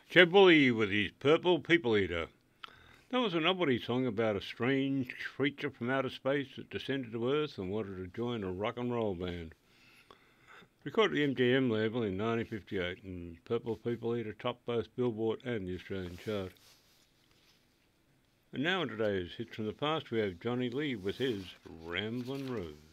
Jeb Woolley with his Purple People Eater. That was a novelty song about a strange creature from outer space that descended to Earth and wanted to join a rock and roll band. Recorded at the MGM label in 1958, and Purple People Eater topped both Billboard and the Australian chart. And now in today's Hits from the Past, we have Johnny Lee with his Ramblin' Rose.